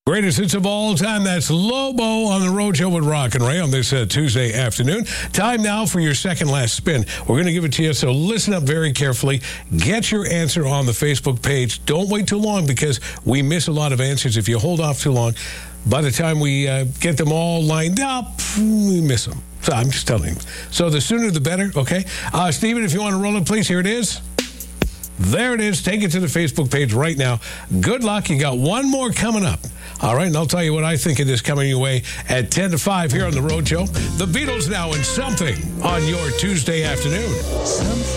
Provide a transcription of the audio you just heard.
Greatest hits of all time. That's Lobo on the Road Show with Rock and Ray on this Tuesday afternoon. Time now for your second last spin. We're going to give it to you, so listen up very carefully. Get your answer on the Facebook page. Don't wait too long because we miss a lot of answers. If you hold off too long, by the time we get them all lined up, we miss them. So I'm just telling you. So the sooner the better, okay? Stephen, if you want to roll it, please, here it is. There it is. Take it to the Facebook page right now. Good luck. You got one more coming up. All right, and I'll tell you what I think of this coming your way at 10 to 5 here on The Road Show. The Beatles now in Something on your Tuesday afternoon.